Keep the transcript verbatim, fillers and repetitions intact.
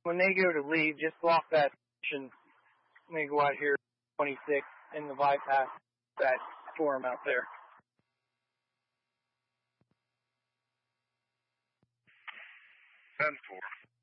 when they go to leave, just block that section. Let me go out here, twenty-six, in the bypass, that form out there. ten four.